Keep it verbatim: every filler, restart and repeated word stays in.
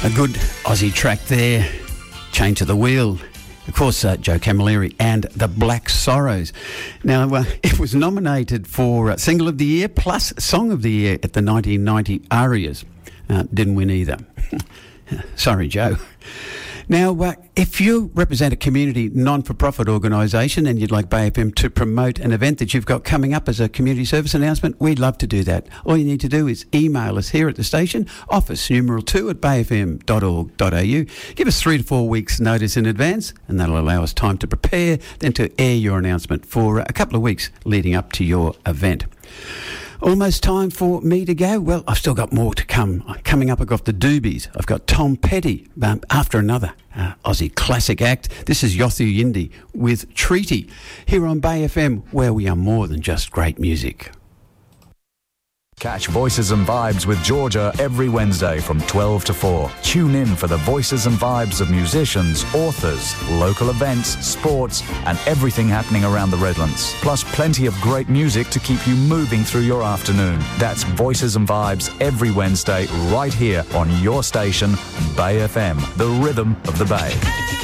A good Aussie track there, Chain to the Wheel. Of course, uh, Joe Camilleri and the Black Sorrows. Now, uh, it was nominated for uh, Single of the Year plus Song of the Year at the nineteen ninety ARIAs. Uh, didn't win either. Sorry, Joe. Now, uh, if you represent a community non-for-profit organisation and you'd like Bay F M to promote an event that you've got coming up as a community service announcement, we'd love to do that. All you need to do is email us here at the station, office numeral two at bay f m dot org dot a u. Give us three to four weeks' notice in advance, and that'll allow us time to prepare, then to air your announcement for a couple of weeks leading up to your event. Almost time for me to go. Well, I've still got more to come. Coming up, I've got the Doobies. I've got Tom Petty um, after another uh, Aussie classic act. This is Yothu Yindi with Treaty here on Bay F M, where we are more than just great music. Catch Voices and Vibes with Georgia every Wednesday from twelve to four. Tune in for the voices and vibes of musicians, authors, local events, sports, and everything happening around the Redlands. Plus plenty of great music to keep you moving through your afternoon. That's Voices and Vibes every Wednesday right here on your station, Bay F M, the rhythm of the Bay.